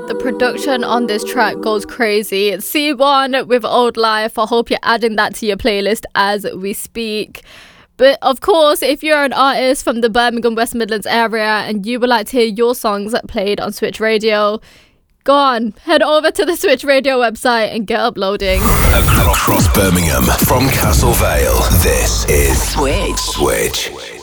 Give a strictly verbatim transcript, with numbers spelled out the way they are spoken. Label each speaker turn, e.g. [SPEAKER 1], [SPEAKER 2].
[SPEAKER 1] The production on this track goes crazy. It's C one with Old Life. I hope you're adding that to your playlist as we speak. But of course, if you're an artist from the Birmingham West Midlands area and you would like to hear your songs played on Switch Radio, go on, head over to the Switch Radio website and get uploading.
[SPEAKER 2] Across Birmingham, from Castle Vale, this is Switch. Switch.